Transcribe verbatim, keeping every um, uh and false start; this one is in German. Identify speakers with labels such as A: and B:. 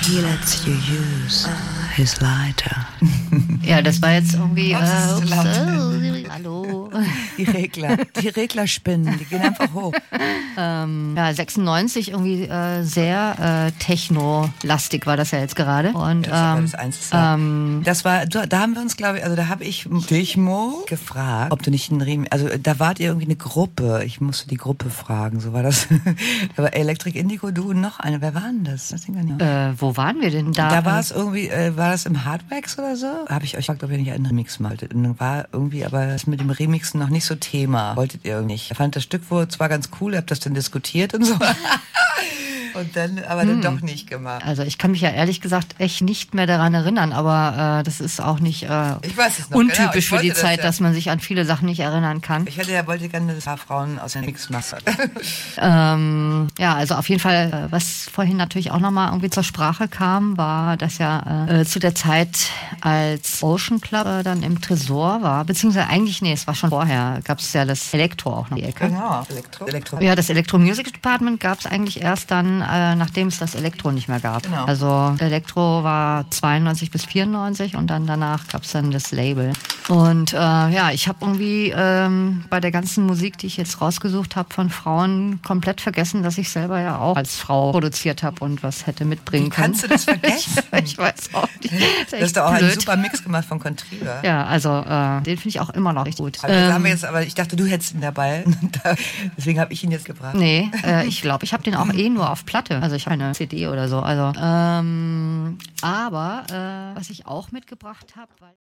A: He lets you use his lighter.
B: Ja, das war jetzt irgendwie...
C: Oh, das ist
B: Äh,
C: zu
B: ups,
C: laut.
B: äh, hallo.
C: Die Regler, die Regler spinnen, die gehen einfach hoch.
B: ähm, ja, sechsundneunzig irgendwie äh, sehr äh, techno-lastig war das ja jetzt gerade. Und,
C: Ja, das war
B: ähm,
C: das Einzige.
B: ähm,
C: Das war, da da haben wir uns, glaube ich, also da habe ich dich, Mo, gefragt, ob du nicht ein Riem, also da wart ihr irgendwie eine Gruppe. Ich musste die Gruppe fragen, so war das. Da war Electric Indigo, du und noch eine. Wer war denn das? Das Ding nicht.
B: äh, wo waren wir denn da?
C: Da war es irgendwie, äh, war das im Hardwax oder so? Habe ich euch gefragt, ob ihr nicht einen Remix maltet. Und dann war irgendwie aber das mit dem Remixen noch nicht so Thema. Wolltet ihr nicht. Ich fand das Stück wohl zwar ganz cool, ihr habt das dann diskutiert und so. Und dann aber hm. dann doch nicht gemacht.
B: Also ich kann mich ja ehrlich gesagt echt nicht mehr daran erinnern, aber äh, das ist auch nicht äh,
C: ich weiß es noch,
B: untypisch
C: genau.
B: für die
C: das
B: Zeit,
C: ja.
B: dass man sich an viele Sachen nicht erinnern kann.
C: Ich hätte ja wollte gerne ein paar Frauen aus den Mix machen.
B: ähm, ja, also auf jeden Fall, was vorhin natürlich auch nochmal irgendwie zur Sprache kam, war, dass ja äh, zu der Zeit, als Ocean Club äh, dann im Tresor war, beziehungsweise eigentlich, nee, es war schon vorher, gab es ja das Elektro auch noch in die Ecke.
C: Genau, Elektro. Elektro.
B: Ja, das Electro Music Department gab es eigentlich erst dann, äh, nachdem es das Elektro nicht mehr gab.
C: Genau.
B: Also Elektro war zweiundneunzig bis vierundneunzig und dann danach gab es dann das Label. Und äh, ja, ich habe irgendwie ähm, bei der ganzen Musik, die ich jetzt rausgesucht habe von Frauen, komplett vergessen, dass ich selber ja auch als Frau produziert habe und was hätte mitbringen
C: Wie
B: können.
C: kannst du das vergessen?
B: ich, ich weiß auch nicht.
C: Du hast doch auch einen super Mix gemacht von Contriva.
B: Ja, also äh, den finde ich auch immer noch richtig gut.
C: Also,
B: ähm,
C: haben wir jetzt, aber ich dachte, du hättest ihn dabei. Deswegen habe ich ihn jetzt gebracht.
B: Nee, äh, ich glaube, ich habe den auch eh nur auf Platte. Also ich habe eine C D oder so. Also, ähm, aber äh, was ich auch mitgebracht habe, weil